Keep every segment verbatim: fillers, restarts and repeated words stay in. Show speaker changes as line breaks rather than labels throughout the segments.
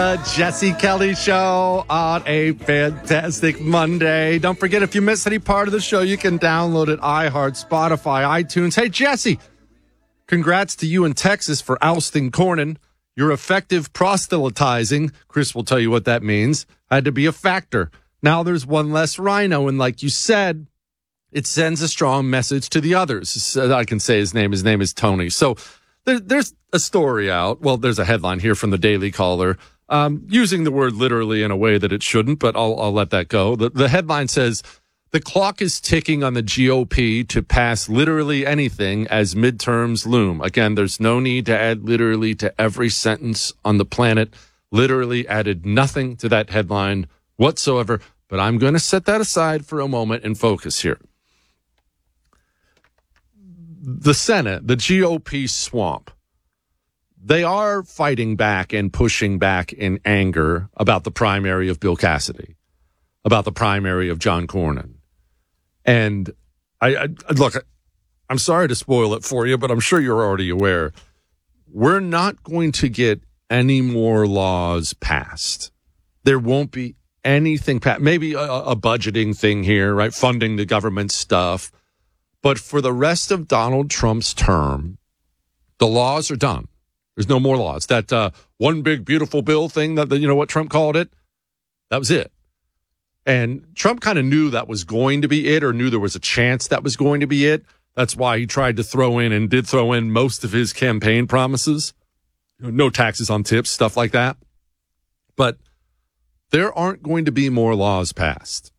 the Jesse Kelly Show on a fantastic Monday. Don't forget, if you miss any part of the show, you can download it, iHeart, Spotify, iTunes. Hey, Jesse, congrats to you in Texas for ousting Cornyn. Your effective proselytizing, Chris will tell you what that means, had to be a factor. Now there's one less rhino, and like you said, it sends a strong message to the others. I can say his name. His name is Tony. So there, there's a story out. Well, there's a headline here from the Daily Caller, um, using the word literally in a way that it shouldn't, but I'll, I'll let that go. The, the headline says, the clock is ticking on the G O P to pass literally anything as midterms loom. Again, there's no need to add literally to every sentence on the planet. Literally added nothing to that headline whatsoever, but I'm going to set that aside for a moment and focus here. The Senate, the G O P swamp, they are fighting back and pushing back in anger about the primary of Bill Cassidy, about the primary of John Cornyn. And I, I look, I'm sorry to spoil it for you, but I'm sure you're already aware. We're not going to get any more laws passed. There won't be anything passed. Maybe a, a budgeting thing here, right? Funding the government stuff. But for the rest of Donald Trump's term, the laws are done. There's no more laws. That uh, one big beautiful bill thing that, you know what Trump called it? That was it. And Trump kind of knew that was going to be it, or knew there was a chance that was going to be it. That's why he tried to throw in and did throw in most of his campaign promises. You know, no taxes on tips, stuff like that. But there aren't going to be more laws passed.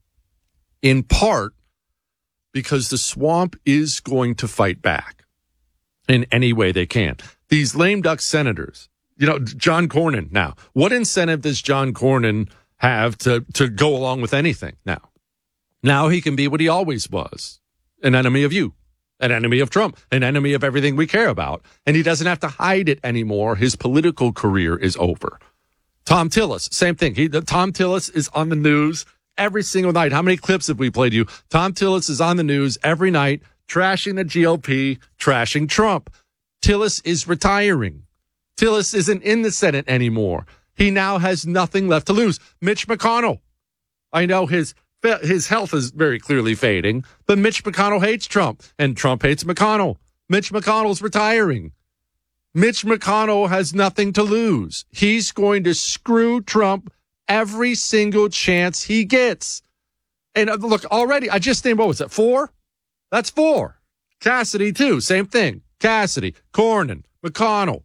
In part because the swamp is going to fight back in any way they can. These lame duck senators, you know, John Cornyn now, what incentive does John Cornyn have to, to go along with anything now? Now he can be what he always was, an enemy of you, an enemy of Trump, an enemy of everything we care about. And he doesn't have to hide it anymore. His political career is over. Tom Tillis, same thing. He, Tom Tillis is on the news every single night. How many clips have we played you? Tom Tillis is on the news every night, trashing the G O P, trashing Trump. Tillis is retiring. Tillis isn't in the Senate anymore. He now has nothing left to lose. Mitch McConnell. I know his his health is very clearly fading, but Mitch McConnell hates Trump, and Trump hates McConnell. Mitch McConnell's retiring. Mitch McConnell has nothing to lose. He's going to screw Trump every single chance he gets. And uh, look, already, I just named, what was it, four? That's four. Cassidy, too, same thing. Cassidy, Cornyn, McConnell,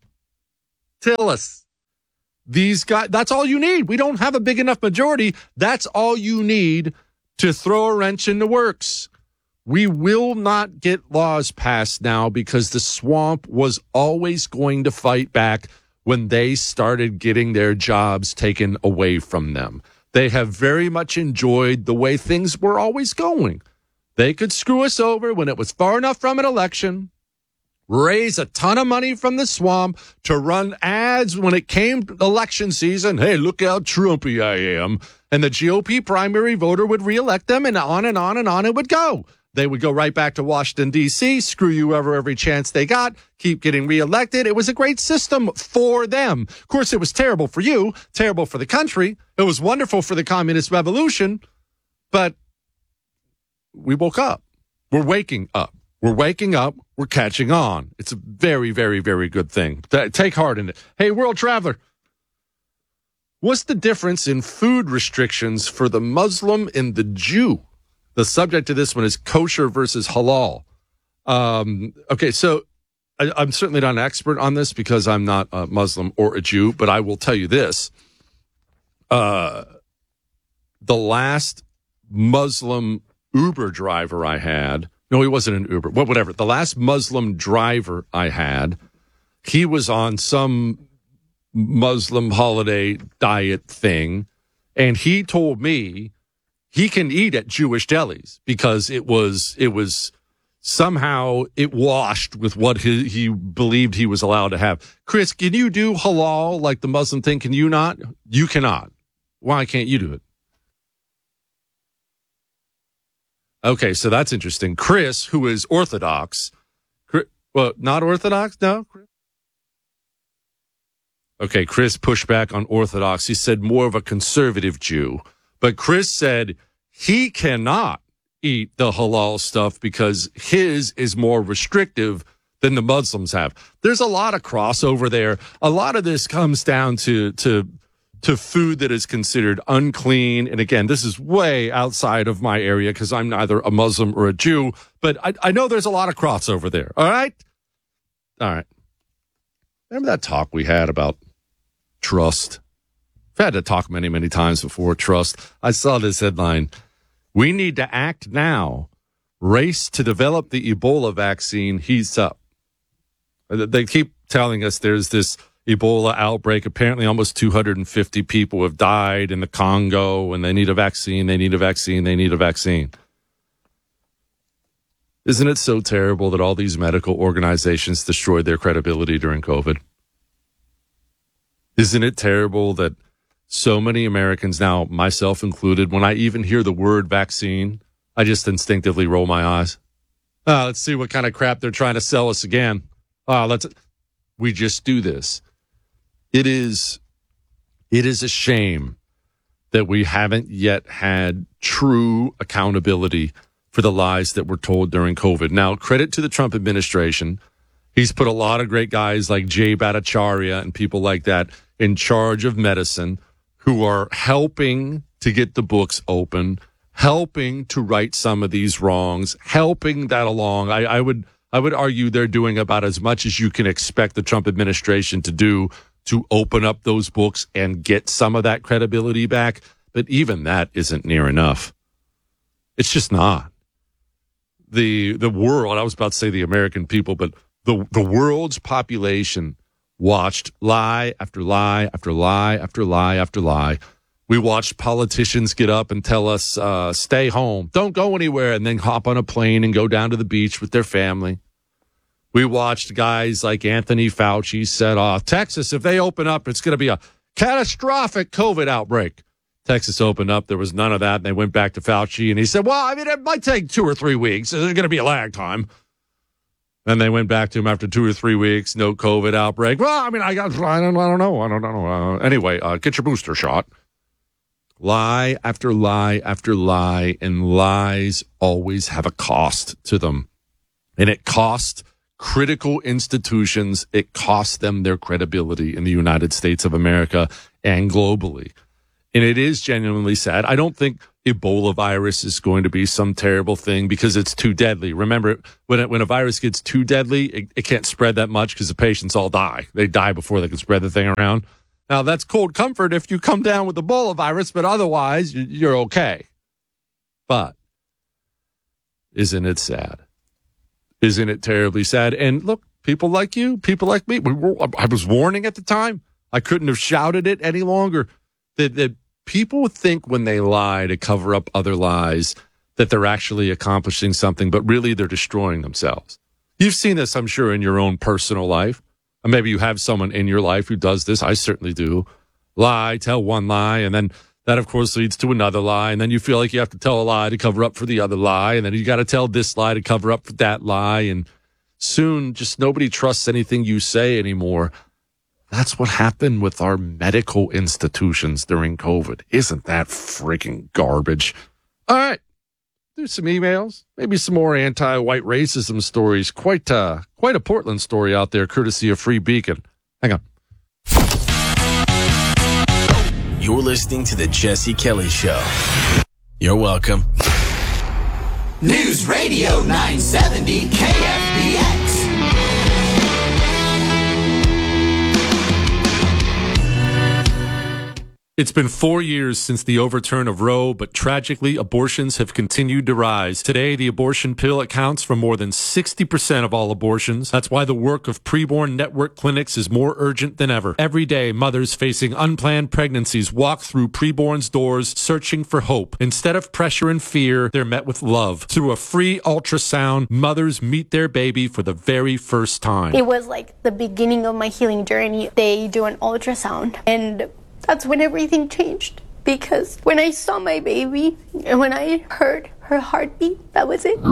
Tillis. These guys, that's all you need. We don't have a big enough majority. That's all you need to throw a wrench in the works. We will not get laws passed now because the swamp was always going to fight back when they started getting their jobs taken away from them. They have very much enjoyed the way things were always going. They could screw us over when it was far enough from an election, raise a ton of money from the swamp to run ads when it came election season. Hey, look how Trumpy I am. And the G O P primary voter would reelect them, and on and on and on it would go. They would go right back to Washington, D C, screw you over every chance they got, keep getting reelected. It was a great system for them. Of course, it was terrible for you, terrible for the country. It was wonderful for the communist revolution, but we woke up. We're waking up. We're waking up. We're catching on. It's a very, very, very good thing. Take heart in it. Hey, world traveler, what's the difference in food restrictions for the Muslim and the Jew? The subject to this one is kosher versus halal. Um, okay, so I, I'm certainly not an expert on this because I'm not a Muslim or a Jew, but I will tell you this. Uh, the last Muslim Uber driver I had, no, he wasn't an Uber, well, whatever. The last Muslim driver I had, he was on some Muslim holiday diet thing, and he told me he can eat at Jewish delis because it was it was somehow it washed with what he, he believed he was allowed to have. Chris, can you do halal like the Muslim thing? Can you not? You cannot. Why can't you do it? Okay, so that's interesting. Chris, who is Orthodox, well, not Orthodox, no? Okay, Chris pushed back on Orthodox. He said more of a conservative Jew. But Chris said he cannot eat the halal stuff because his is more restrictive than the Muslims have. There's a lot of crossover there. A lot of this comes down to to to food that is considered unclean. And again, this is way outside of my area because I'm neither a Muslim or a Jew. But I, I know there's a lot of crossover there. All right? All right. Remember that talk we had about trust? I've had to talk many, many times before, trust. I saw this headline. We need to act now. Race to develop the Ebola vaccine heats up. They keep telling us there's this Ebola outbreak. Apparently almost two hundred fifty people have died in the Congo, and they need a vaccine, they need a vaccine, they need a vaccine. Isn't it so terrible that all these medical organizations destroyed their credibility during COVID? Isn't it terrible that so many Americans now, myself included, when I even hear the word vaccine, I just instinctively roll my eyes. Oh, let's see what kind of crap they're trying to sell us again. Oh, let's. We just do this. It is, it is a shame that we haven't yet had true accountability for the lies that were told during COVID. Now, credit to the Trump administration. He's put a lot of great guys like Jay Bhattacharya and people like that in charge of medicine who are helping to get the books open, helping to right some of these wrongs, helping that along. I, I would I would argue they're doing about as much as you can expect the Trump administration to do to open up those books and get some of that credibility back. But even that isn't near enough. It's just not. The the world, I was about to say the American people, but the the world's population watched lie after lie after lie after lie after lie. We watched politicians get up and tell us, uh, stay home, don't go anywhere, and then hop on a plane and go down to the beach with their family. We watched guys like Anthony Fauci said, oh, Texas, if they open up, it's going to be a catastrophic COVID outbreak. Texas opened up. There was none of that. And they went back to Fauci, and he said, well, I mean, it might take two or three weeks. There's going to be a lag time. Then they went back to him after two or three weeks, no COVID outbreak. Well, I mean, I got, I don't, I don't know. I don't know. Uh, anyway, uh, get your booster shot. Lie after lie after lie, and lies always have a cost to them. And it costs critical institutions, it costs them their credibility in the United States of America and globally. And it is genuinely sad. I don't think Ebola virus is going to be some terrible thing because it's too deadly. Remember, when it, when a virus gets too deadly, it, it can't spread that much because the patients all die. They die before they can spread the thing around. Now, that's cold comfort if you come down with Ebola virus, but otherwise, you're okay. But isn't it sad? Isn't it terribly sad? And look, people like you, people like me, we were, I was warning at the time. I couldn't have shouted it any longer. That, that people think when they lie to cover up other lies that they're actually accomplishing something, but really they're destroying themselves. You've seen this, I'm sure, in your own personal life. Or maybe you have someone in your life who does this. I certainly do. Lie, tell one lie, and then that, of course, leads to another lie. And then you feel like you have to tell a lie to cover up for the other lie. And then you got to tell this lie to cover up for that lie. And soon, just nobody trusts anything you say anymore. That's what happened with our medical institutions during COVID. Isn't that freaking garbage? All right. Do some emails, maybe some more anti-white racism stories. Quite, uh, quite a Portland story out there, courtesy of Free Beacon. Hang on.
You're listening to the Jesse Kelly Show. You're welcome.
News Radio nine seventy K F B X.
It's been four years since the overturn of Roe, but tragically, abortions have continued to rise. Today, the abortion pill accounts for more than sixty percent of all abortions. That's why the work of preborn network clinics is more urgent than ever. Every day, mothers facing unplanned pregnancies walk through preborn's doors searching for hope. Instead of pressure and fear, they're met with love. Through a free ultrasound, mothers meet their baby for the very first time.
It was like the beginning of my healing journey. They do an ultrasound, and that's when everything changed, because when I saw my baby and when I heard her heartbeat, that was it.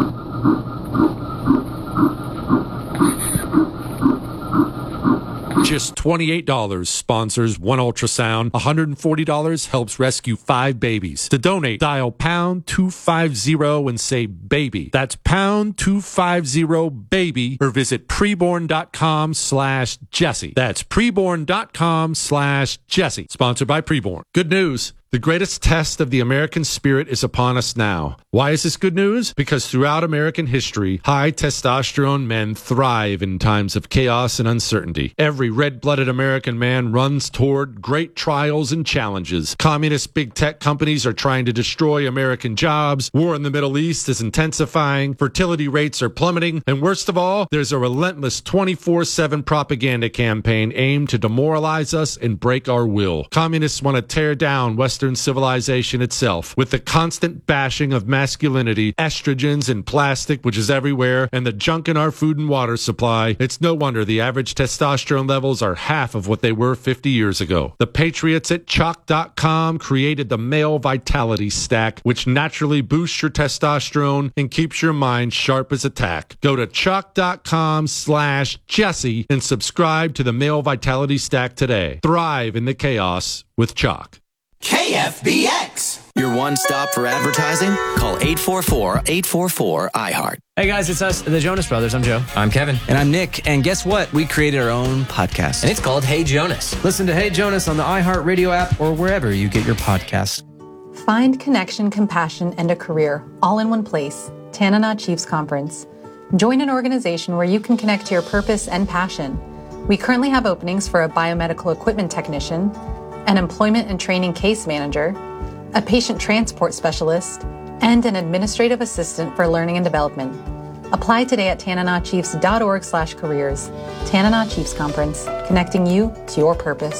Just twenty-eight dollars sponsors one ultrasound. one hundred forty dollars helps rescue five babies. To donate, dial pound two fifty and say baby. That's pound two fifty baby or visit preborn.com slash Jesse. That's preborn.com slash Jesse. Sponsored by Preborn. Good news. The greatest test of the American spirit is upon us now. Why is this good news? Because throughout American history, high testosterone men thrive in times of chaos and uncertainty. Every red-blooded American man runs toward great trials and challenges. Communist big tech companies are trying to destroy American jobs. War in the Middle East is intensifying. Fertility rates are plummeting. And worst of all, there's a relentless twenty-four seven propaganda campaign aimed to demoralize us and break our will. Communists want to tear down Western Western civilization itself with the constant bashing of masculinity, estrogens and plastic, which is everywhere, and the junk in our food and water supply. It's no wonder the average testosterone levels are half of what they were fifty years ago. The patriots at chalk dot com created the Male Vitality Stack, which naturally boosts your testosterone and keeps your mind sharp as a tack. Go to chalk dot com slash Jesse and subscribe to the Male Vitality Stack today. Thrive in the chaos with Chalk.
K F B X.
Your one stop for advertising? Call eight four four, eight four four, I heart.
Hey guys, it's us, the Jonas Brothers. I'm Joe.
I'm Kevin.
And I'm Nick. And guess what? We created our own podcast.
And it's called Hey Jonas.
Listen to Hey Jonas on the iHeartRadio app or wherever you get your podcasts.
Find connection, compassion, and a career all in one place. Tanana Chiefs Conference. Join an organization where you can connect to your purpose and passion. We currently have openings for a biomedical equipment technician, an employment and training case manager, a patient transport specialist, and an administrative assistant for learning and development. Apply today at tananachiefs.org slash careers. Tanana Chiefs Conference, connecting you to your purpose.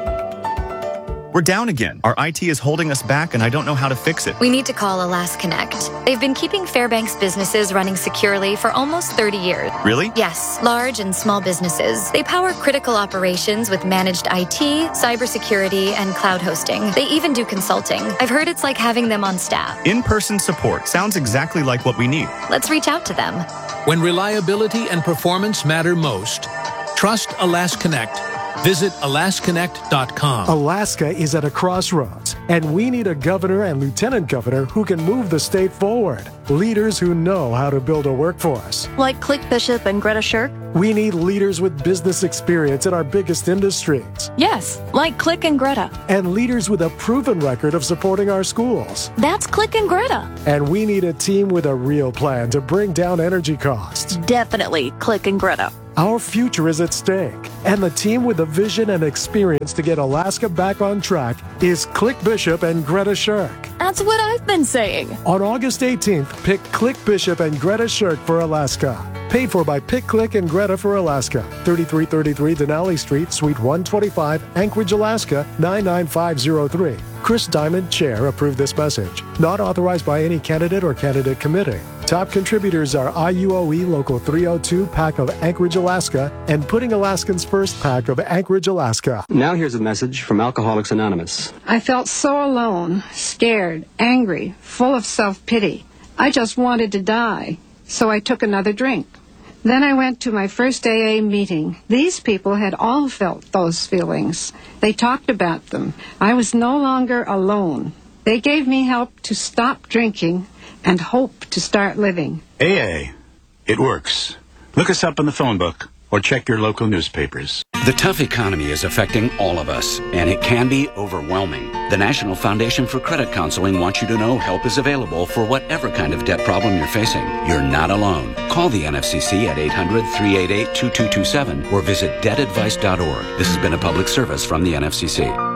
We're down again. Our I T is holding us back, and I don't know how to fix it.
We need to call AlasConnect. They've been keeping Fairbanks businesses running securely for almost thirty years.
Really?
Yes, large and small businesses. They power critical operations with managed I T, cybersecurity, and cloud hosting. They even do consulting. I've heard it's like having them on staff.
In-person support sounds exactly like what we need.
Let's reach out to them.
When reliability and performance matter most, trust AlasConnect. Visit alas connect dot com.
Alaska is at a crossroads, and we need a governor and lieutenant governor who can move the state forward. Leaders who know how to build a workforce.
Like Click Bishop and Greta Shirk?
We need leaders with business experience in our biggest industries.
Yes, like Click and Greta.
And leaders with a proven record of supporting our schools.
That's Click and Greta.
And we need a team with a real plan to bring down energy costs.
Definitely Click and Greta.
Our future is at stake, and the team with the vision and experience to get Alaska back on track is Click Bishop and Greta Shirk.
That's what I've been saying.
On August eighteenth, pick Click Bishop and Greta Shirk for Alaska. Paid for by Pick, Click, and Greta for Alaska. thirty-three thirty-three Denali Street, Suite one twenty-five, Anchorage, Alaska, nine nine five zero three. Chris Diamond, Chair, approved this message. Not authorized by any candidate or candidate committee. Top contributors are I U O E Local three oh two, PAC of Anchorage, Alaska, and Putting Alaskans First, PAC of Anchorage, Alaska.
Now here's a message from Alcoholics Anonymous.
I felt so alone, scared, angry, full of self-pity. I just wanted to die, so I took another drink. Then I went to my first A A meeting. These people had all felt those feelings. They talked about them. I was no longer alone. They gave me help to stop drinking and hope to start living.
A A. It works. Look us up in the phone book or check your local newspapers.
The tough economy is affecting all of us, and it can be overwhelming. The National Foundation for Credit Counseling wants you to know help is available for whatever kind of debt problem you're facing. You're not alone. Call the N F C C at eight hundred, three eight eight, two two two seven or visit debt advice dot org. This has been a public service from the N F C C.